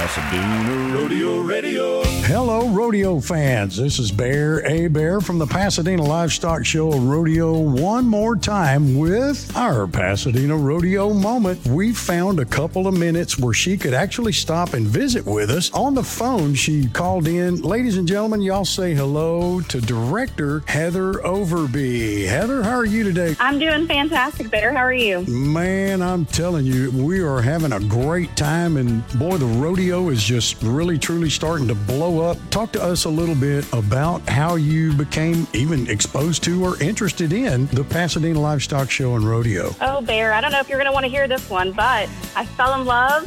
Pasadena Rodeo Radio. Hello, rodeo fans. This is Bear A. Bear from the Pasadena Livestock Show and Rodeo one more time with our Pasadena Rodeo moment. We found a couple of minutes where she could actually stop and visit with us. On the phone, she called in. Ladies and gentlemen, y'all say hello to Director Heather Overby. Heather, how are you today? I'm doing fantastic, Bear. How are you? Man, I'm telling you, we are having a great time, and boy, the rodeo is just really, truly starting to blow up. Talk to us a little bit about how you became even exposed to or interested in the Pasadena Livestock Show and Rodeo. Oh, Bear, I don't know if you're going to want to hear this one, but I fell in love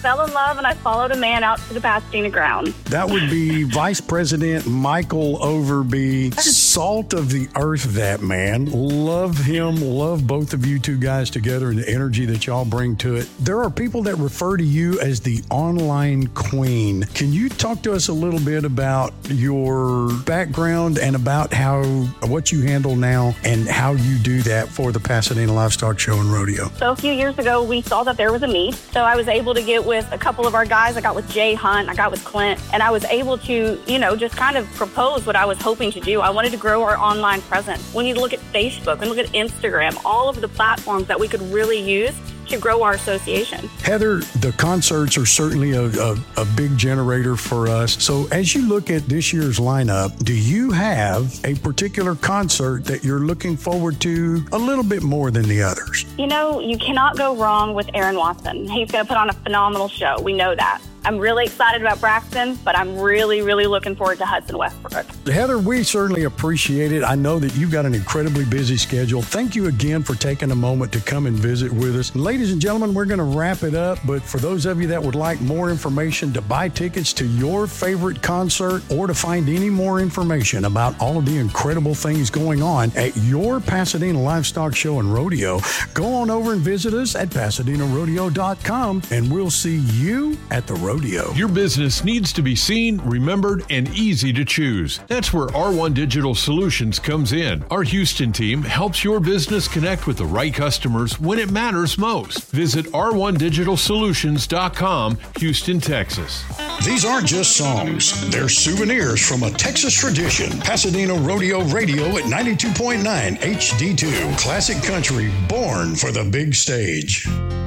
and I followed a man out to the Pasadena ground. That would be Vice President Michael Overby, salt of the earth, that man. Love him, love both of you two guys together and the energy that y'all bring to it. There are people that refer to you as the online queen. Can you talk to us a little bit about your background and about what you handle now and how you do that for the Pasadena Livestock Show and Rodeo? So a few years ago, we saw that there was a meet. So I was able to get with a couple of our guys. I got with Jay Hunt, I got with Clint, and I was able to, just kind of propose what I was hoping to do. I wanted to grow our online presence. We need to look at Facebook and look at Instagram, all of the platforms that we could really use to grow our association. Heather, the concerts are certainly a big generator for us. So as you look at this year's lineup, do you have a particular concert that you're looking forward to a little bit more than the others? You cannot go wrong with Aaron Watson. He's going to put on a phenomenal show. We know that. I'm really excited about Braxton, but I'm really, really looking forward to Hudson Westbrook. Heather, we certainly appreciate it. I know that you've got an incredibly busy schedule. Thank you again for taking a moment to come and visit with us. And ladies and gentlemen, we're going to wrap it up. But for those of you that would like more information to buy tickets to your favorite concert or to find any more information about all of the incredible things going on at your Pasadena Livestock Show and Rodeo, go on over and visit us at PasadenaRodeo.com, and we'll see you at the rodeo. Your business needs to be seen, remembered, and easy to choose. That's where R1 Digital Solutions comes in. Our Houston team helps your business connect with the right customers when it matters most. Visit r1digitalsolutions.com, Houston, Texas. These aren't just songs. They're souvenirs from a Texas tradition. Pasadena Rodeo Radio at 92.9 HD2. Classic country born for the big stage.